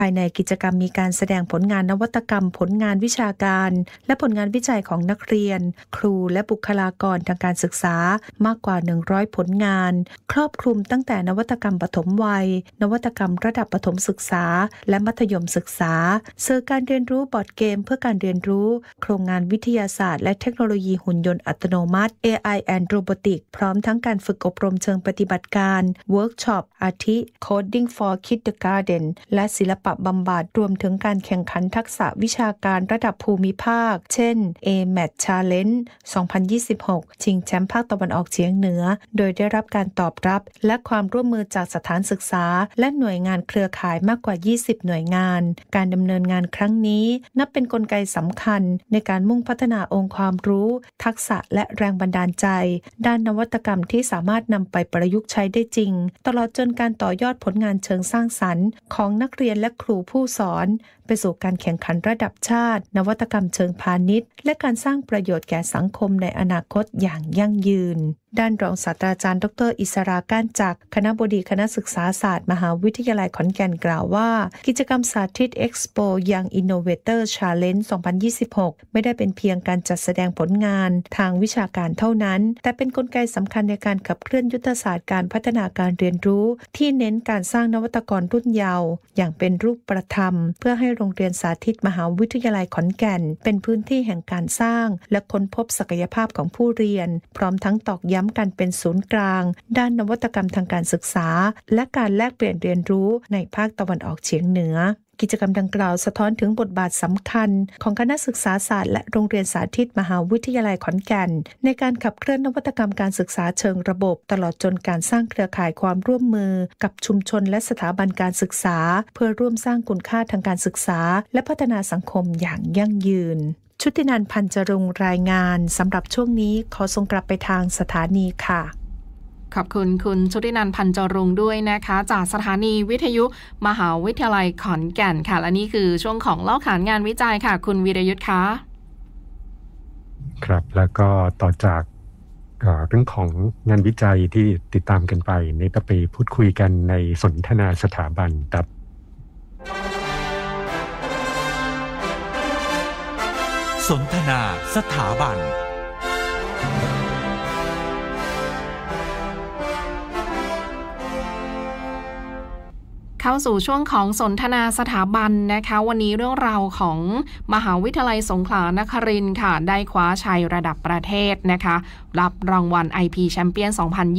ภายในกิจกรรมมีการแสดงผลงานนวัตกรรมผลงานวิชาการและผลงานวิจัยของนักเรียนครูและบุคลากรทางการศึกษามากกว่า100ผลงานครอบคลุมตั้งแต่นวัตกรรมปฐมวัยนวัตกรรมระดับประถมศึกษาและมัธยมศึกษาสื่อการเรียนรู้บอร์ดเกมเพื่อการเรียนรู้โครงงานวิทยาศาสตร์และเทคโนโลยีหุ่นยนต์อัตโนมัติ AI and Robotics พร้อมทั้งการฝึกอบรมเชิงปฏิบัติการเวิร์กช็อปอาทิ Coding for Kindergarten และศิลปะบำบัดรวมถึงการแข่งขันทักษะวิชาการระดับภูมิภาคเช่น AMAT Challenge 2026 ชิงแชมป์ภาคตะวันออกเฉียงเหนือโดยได้รับการตอบรับและความร่วมมือจากสถานศึกษาและหน่วยงานเครือข่ายมากกว่า20หน่วยงานการดำเนินงานครั้งนี้นับเป็นกลไกสำคัญในการมุ่งพัฒนาองค์ความรู้ทักษะและแรงบันดาลใจด้านนวัตกรรมที่สามารถนำไปประยุกต์ใช้ได้จริงตลอดจนการต่อยอดผลงานเชิงสร้างสรรค์ของนักเรียนและครูผู้สอนไปสู่การแข่งขันระดับชาตินวัตกรรมเชิงพาณิชย์และการสร้างประโยชน์แก่สังคมในอนาคตอย่างยั่งยืนด้านรองศาสตราจารย์ดร.อิสราก้านจักรคณบดีคณะศึกษาศาสตร์มหาวิทยาลัยขอนแก่นกล่าวว่ากิจกรรมสาธิต Expo Young Innovator Challenge 2026 ไม่ได้เป็นเพียงการจัดแสดงผลงานทางวิชาการเท่านั้นแต่เป็นกลไกสำคัญในการขับเคลื่อนยุทธศาสตร์การพัฒนาการเรียนรู้ที่เน้นการสร้างนวัตกรรุ่นเยาว์อย่างเป็นรูปธรรมเพื่อให้โรงเรียนสาธิตมหาวิทยาลัยขอนแก่นเป็นพื้นที่แห่งการสร้างและค้นพบศักยภาพของผู้เรียนพร้อมทั้งตอกย้ำการเป็นศูนย์กลางด้านนวัตกรรมทางการศึกษาและการแลกเปลี่ยนเรียนรู้ในภาคตะวันออกเฉียงเหนือกิจกรรมดังกล่าวสะท้อนถึงบทบาทสำคัญของคณะศึกษาศาสตร์และโรงเรียนสาธิตมหาวิทยาลัยขอนแก่นในการขับเคลื่อนนวัตกรรมการศึกษาเชิงระบบตลอดจนการสร้างเครือข่ายความร่วมมือกับชุมชนและสถาบันการศึกษาเพื่อร่วมสร้างคุณค่าทางการศึกษาและพัฒนาสังคมอย่างยั่งยืนชุตินันท์ พันจรุงรายงานสำหรับช่วงนี้ขอส่งกลับไปทางสถานีค่ะขอบคุณคุณชุตินันท์ พันจรุงด้วยนะคะจากสถานีวิทยุมหาวิทยาลัยขอนแก่นค่ะและนี่คือช่วงของเล่าขานงานวิจัยค่ะคุณวีรยุทธ์คะครับแล้วก็ต่อจากเรื่องของงานวิจัยที่ติดตามกันไปนี่จะไปพูดคุยกันในสนทนาสถาบันครับสนทนาสถาบันเข้าสู่ช่วงของสนทนาสถาบันนะคะวันนี้เรื่องราวของมหาวิทยาลัยสงขลานครินทร์ค่ะได้คว้าชัยระดับประเทศนะคะรับรางวัล IP Champion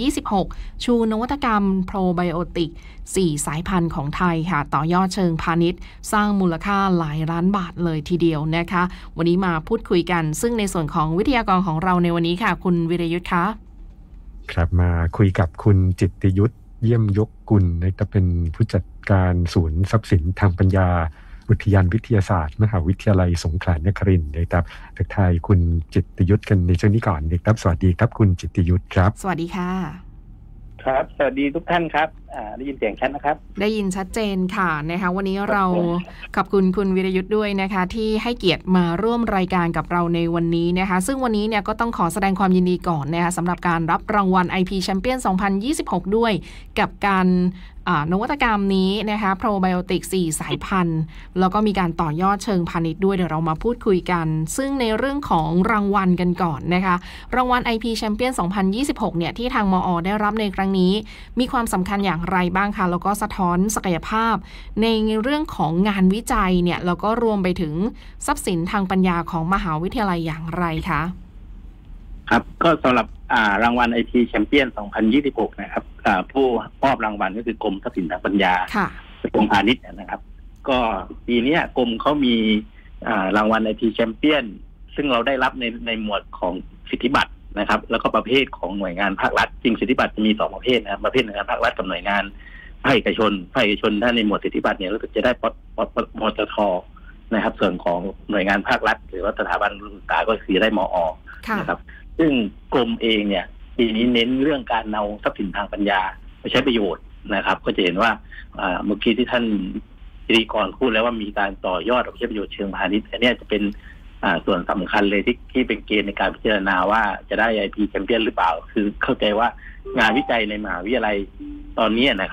2026 ชูนวัตกรรมโปรไบโอติก4 สายพันธุ์ของไทยค่ะต่อยอดเชิงพาณิชย์สร้างมูลค่าหลายล้านบาทเลยทีเดียวนะคะวันนี้มาพูดคุยกันซึ่งในส่วนของวิทยากรของเราในวันนี้ค่ะคุณวิรยุทธ์คะครับมาคุยกับคุณจิตติยุทธเยี่ยมยกกุลนะครับเป็นผู้จัดการศูนย์ทรัพย์สินทางปัญญาอุทยานวิทยาศาสตร์มหาวิทยาลัยสงขลานครินทร์นะครับทักทายคุณจิตติยุทธกันในช่วงนี้ก่อนนะครับสวัสดีครับคุณจิตติยุทธครับสวัสดีค่ะครับสวัสดีทุกท่านครับได้ยินเสียงชัดนะครับได้ยินชัดเจนค่ะนะคะวันนี้เราขอบคุณคุณวิรยุทธ์ด้วยนะคะที่ให้เกียรติมาร่วมรายการกับเราในวันนี้นะคะซึ่งวันนี้เนี่ยก็ต้องขอแสดงความยินดีก่อนนะคะสำหรับการรับรางวัล IP Champion 2026 ด้วยกับการนวัตกรรมนี้นะคะโปรไบโอติก4 สายพันธุ์แล้วก็มีการต่อยอดเชิงพาณิชย์ด้วยเดี๋ยวเรามาพูดคุยกันซึ่งในเรื่องของรางวัลกันก่อนนะคะรางวัล IP Champion 2026 เนี่ยที่ทางมอ.ได้รับในครั้งนี้มีความสำคัญอย่างไรบ้างคะแล้วก็สะท้อนศักยภาพในเรื่องของงานวิจัยเนี่ยแล้วก็รวมไปถึงทรัพย์สินทางปัญญาของมหาวิทยาลัยอย่างไรคะครับก็สำหรับรางวัล IP Champion 2026 นะครับผู้มอบรางวัลก็คือกรมทรัพย์สินทางปัญญากรมพาณิชย์นะครับก็ปีนี้กรมเขามีรางวัล IP Champion ซึ่งเราได้รับในหมวดของสิทธิบัตรนะครับแล้วก็ประเภทของหน่วยงานภาครัฐจริงสิทธิบัตรจะมี2ประเภทนะครับประเภทหน่วยงานภาครัฐกับหน่วยงานภาคเอกชนถ้าในหมวดสิทธิบัตรเนี่ยรู้สึกจะได้มทท.นะครับส่วนของหน่วยงานภาครัฐหรือว่าสถาบันศึกษาก็คือได้มอ.นะครับซึ่งกรมเองเนี่ยปีนี้เน้นเรื่องการเอาทรัพย์สินทางปัญญาไปใช้ประโยชน์นะครับก็จะเห็นว่าเมื่อกี้ที่ท่านพิธีกรพูดแล้วว่ามีการต่อยอดเอาไปใช้ประโยชน์เชิงพาณิชย์อันนี้จะเป็นส่วนสำคัญเลยที่เป็นเกณฑ์ในการพิจารณาว่าจะได้ IP Champion หรือเปล่าคือเข้าใจว่างานวิจัยในมหาวิทยาลัยตอนนี้นะครับ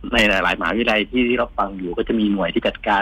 ในหลายๆมหาวิทยาลัยที่รับฟังอยู่ก็จะมีหน่วยที่จัดการ